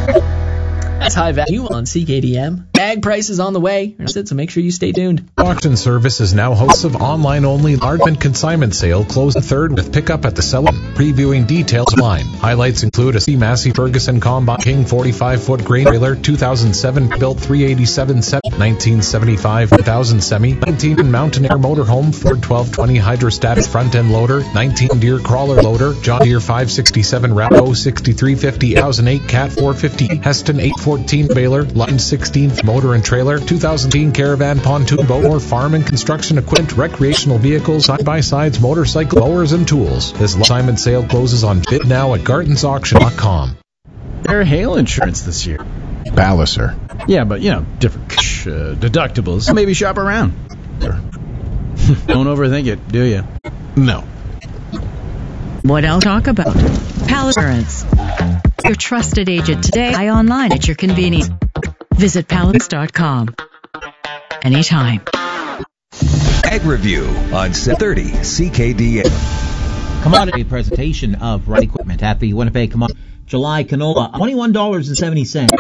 That's high value on CKDM. Ag prices on the way, so make sure you stay tuned. Auction Service is now hosts of online-only large and consignment sale closed the 3rd with pickup at the seller. Previewing details online. Highlights include a C. Massey Ferguson Combine King 45-foot grain trailer, 2007 built 387 set, 1975 1000 semi, 19 Mountain Air motorhome, Ford 1220 hydrostatic front-end loader, 19 Deere crawler loader, John Deere 567 Rapo 6350, 2008 Cat 450, Heston 814 baler, Line 16 motor and trailer, 2010 Caravan pontoon boat or farm and construction equipment, recreational vehicles, side-by-sides, motorcycle mowers and tools. This assignment sale closes on bid now at GartensAuction.com. Their hail insurance this year. Palliser. Yeah, but, different deductibles. Maybe shop around. Don't overthink it, do you? No. What else talk about? Palliser. Your trusted agent today. Buy online at your convenience. Visit Palliser.com. Anytime. Ag Review on 730 CKDA. Commodity presentation of right equipment at the Winnipeg Commodity. July canola, $21.70,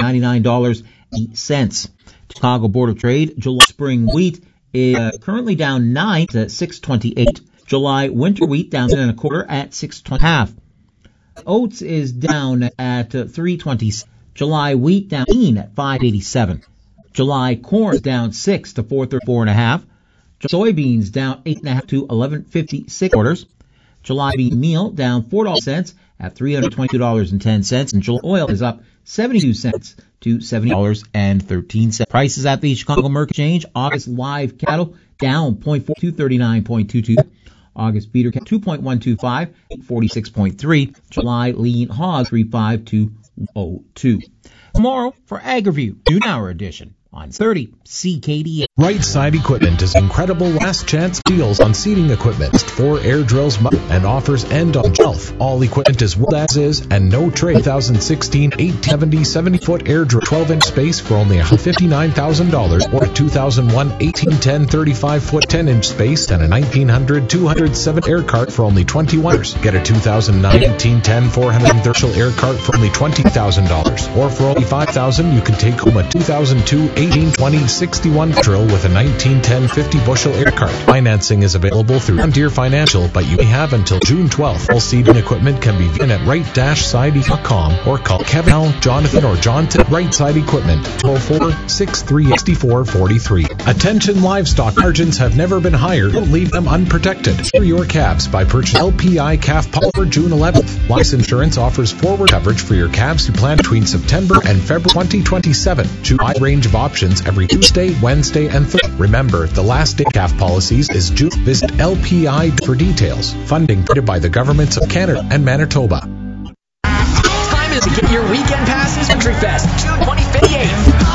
$99.08. Chicago Board of Trade, July spring wheat is currently down 9 to $6.28. July winter wheat down 10 1/4 at $6.20. Oats is down at $3.20. July wheat down 18 at $5.87. July corn down 6 to $4.34 1/2. Soybeans down 8 1/2 to $11.56 quarters. July bean meal down 4 cents at $322.10, and July oil is up 72 cents to $70.13. Prices at the Chicago Mercantile Exchange. August live cattle down 0.4 to 39.22. August feeder cattle 2.125, 46.3. July lean hog 35202. Tomorrow for Ag Review, noon hour edition on 30 CKDA. Right Side Equipment is incredible last chance deals on seeding equipment. 4 air drills and offers end on shelf. All equipment is well as is and no trade. 2016 870 70-foot air drill 12-inch space for only $59,000 or a 2001 1810 35-foot 10-inch space and a 1900 207 air cart for only $21. Get a 2009 1810 430 air cart for only $20,000 or for only $5,000 you can take home a 2002 1820 61 drill with a 1910 50-bushel air cart. Financing is available through John Deere Financial, but you may have until June 12th. All seeding equipment can be viewed at right-side.com or call Kevin, Al, Jonathan, or John to Right Side Equipment, 204-6364-43. Attention livestock margins have never been higher. Don't leave them unprotected. Secure your calves by purchasing LPI Calf Power June 11th. Lice Insurance offers forward coverage for your calves who plan between September and February 2027. Choose a wide range of options every Tuesday, Wednesday, and Thursday. Remember, the last day calf policies is June. Visit LPI for details. Funding provided by the governments of Canada and Manitoba. Time is to get your weekend passes Country Fest, June 28th.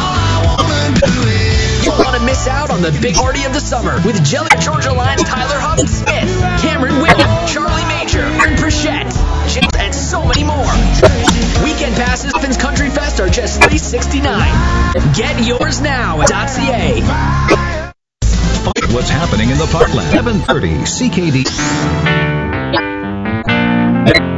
You don't want to miss out on the big party of the summer with Jelly Georgia Line, Tyler Hub Smith, Cameron Whitney, Charlie Major, Aaron Prichette, Jim, and so many more. Weekend passes for Country Fest are just $369. Get yours now at .ca. What's happening in the Parkland? 730 CKD.